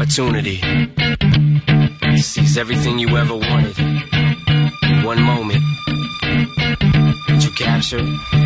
opportunity to seize everything you ever wanted in one moment. Did you capture it?